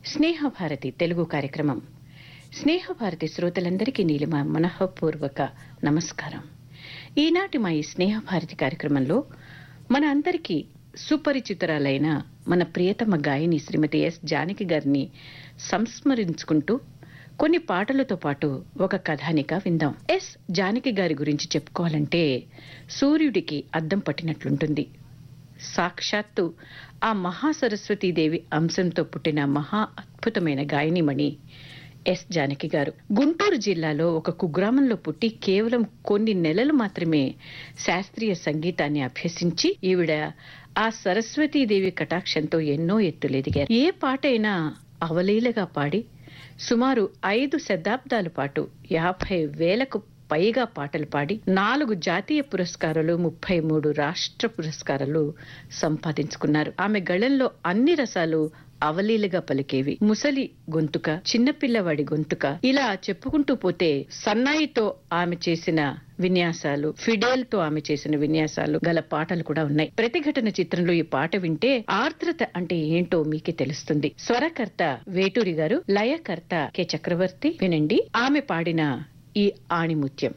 స్నేహభారతి తెలుగు కార్యక్రమం. స్నేహభారతి శ్రోతలందరికీ నీలిమ మనఃపూర్వక నమస్కారం. ఈనాటి మా ఈ స్నేహభారతి కార్యక్రమంలో మన అందరికీ సుపరిచితురాలైన మన ప్రియతమ గాయని శ్రీమతి ఎస్ జానకి గారిని సంస్మరించుకుంటూ కొన్ని పాటలతో పాటు ఒక కథానిక విందాం. ఎస్ జానకి గారి గురించి చెప్పుకోవాలంటే సూర్యుడికి అద్దం పట్టినట్లుంటుంది. సాక్షాత్తు ఆ మహాసరస్వతీదేవి అంశంతో పుట్టిన మహా అద్భుతమైన గాయనిమణి ఎస్ జానకి గారు. గుంటూరు జిల్లాలో ఒక కుగ్రామంలో పుట్టి కేవలం కొన్ని నెలలు మాత్రమే శాస్త్రీయ సంగీతాన్ని అభ్యసించి ఈవిడ ఆ సరస్వతీదేవి కటాక్షంతో ఎన్నో ఎత్తులెదిగారు. ఏ పాటైనా అవలీలగా పాడి సుమారు 5 శతాబ్దాల పాటు 50,000కు పైగా పాటలు పాడి 4 జాతీయ పురస్కారాలు, 33 రాష్ట్ర పురస్కారాలు సంపాదించుకున్నారు. ఆమె గళంలో అన్ని రసాలు అవలీలగా పలికేవి. ముసలి గొంతుక, చిన్నపిల్లవాడి గొంతుక, ఇలా చెప్పుకుంటూ పోతే సన్నాయితో ఆమె చేసిన విన్యాసాలు, ఫిడేల్ తో ఆమె చేసిన విన్యాసాలు గల పాటలు కూడా ఉన్నాయి. ప్రతిఘటన చిత్రంలో ఈ పాట వింటే ఆర్ద్రత అంటే ఏంటో మీకే తెలుస్తుంది. స్వరకర్త వేటూరి గారు, లయకర్త కె చక్రవర్తి. వినండి ఆమె పాడిన ఈ ఆణిముత్యం.